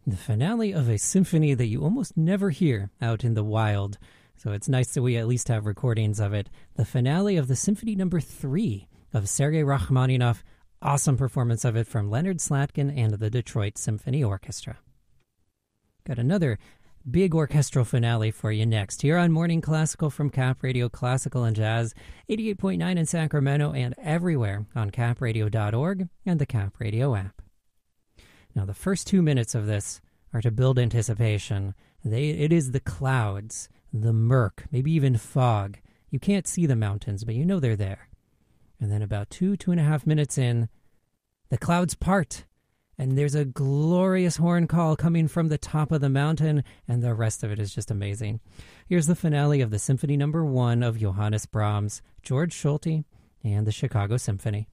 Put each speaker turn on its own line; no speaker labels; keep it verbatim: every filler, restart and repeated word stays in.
The finale of a symphony that you almost never hear out in the wild. So it's nice that we at least have recordings of it. The finale of the Symphony Number Three of Sergei Rachmaninoff. Awesome performance of it from Leonard Slatkin and the Detroit Symphony Orchestra. Got another big orchestral finale for you next here on Morning Classical from Cap Radio Classical and Jazz, eighty-eight point nine in Sacramento and everywhere on cap radio dot org and the Cap Radio app. Now, the first two minutes of this are to build anticipation. They, it is the clouds, the murk, maybe even fog. You can't see the mountains, but you know they're there. And then about two, two and a half minutes in, the clouds part, and there's a glorious horn call coming from the top of the mountain, and the rest of it is just amazing. Here's the finale of the Symphony Number One of Johannes Brahms, George Solti, and the Chicago Symphony.